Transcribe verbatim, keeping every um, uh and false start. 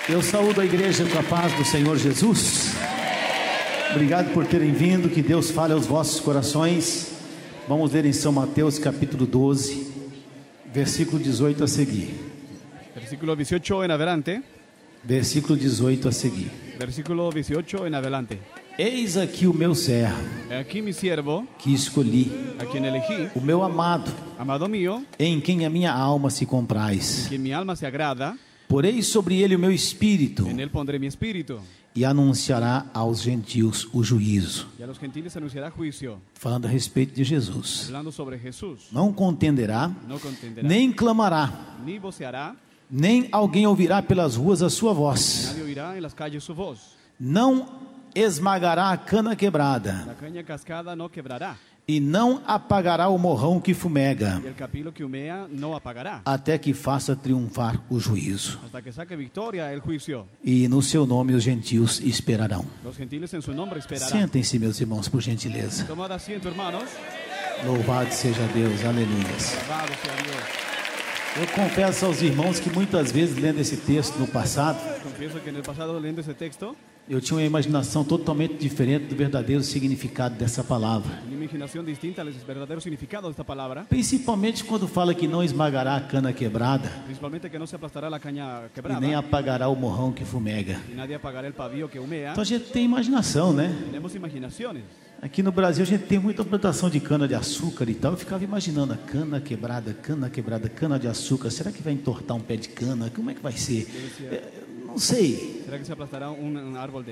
Eu saúdo a igreja com a paz do Senhor Jesus. Obrigado por terem vindo, que Deus fale aos vossos corações. Vamos ler em São Mateus capítulo doze, versículo dezoito a seguir. Versículo dieciocho en adelante. Versículo dezoito a seguir. Versículo dieciocho en adelante. Eis aqui o meu servo, Aquí mi siervo, que escolhi, a quien elegí, o meu amado, amado mío, em quem a minha alma se compraz. quien mi alma se agrada, Porei sobre ele o meu espírito, en él pondré mi espíritu. e anunciará aos gentios o juízo. Y a los gentiles anunciará juicio, Falando a respeito de Jesus. hablando sobre Jesús. Não contenderá, No contenderá, nem clamará, ni voceará, nem alguém ouvirá pelas ruas a sua voz. nadie oirá en las calles su voz. Não esmagará a cana quebrada, La caña cascada no quebrará, e não apagará o morrão que fumega, y el capilo que humea no apagará, até que faça triunfar o juízo. hasta que saque victoria el juicio. E no seu nome os gentios esperarão. Los gentiles en su nombre esperarán. Sentem-se, meus irmãos, por gentileza. Tomad asiento, hermanos. Louvado seja Deus, aleluia. Alabado sea Dios. Eu confesso aos irmãos que muitas vezes, lendo esse texto no passado, Confieso que en el pasado, leyendo ese texto, eu tinha uma imaginação totalmente diferente do verdadeiro significado dessa palavra. una imaginación distinta al verdadero significado de esta palabra, Principalmente quando fala que não esmagará a cana quebrada principalmente que no se aplastará la caña e quebrada nem apagará o morrão que fumega. y nadie apagará el pavio que humea. Então a gente tem imaginação, né? Tenemos imaginaciones. Aqui no Brasil a gente tem muita plantação de cana de açúcar e tal. Eu ficava imaginando a cana quebrada, cana quebrada, cana de açúcar. Será que vai entortar um pé de cana? Como é que vai ser? É, não sei. ¿Será que se aplastará un, un árbol de